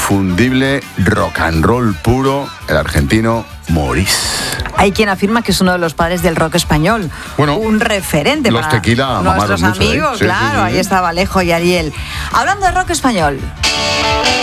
inconfundible rock and roll puro, el argentino Maurice. Hay quien afirma que es uno de los padres del rock español, bueno, un referente los para Tequila nuestros mamaron mucho, amigos, sí, claro, sí, sí. Ahí estaba Alejo y Ariel. Hablando de rock español.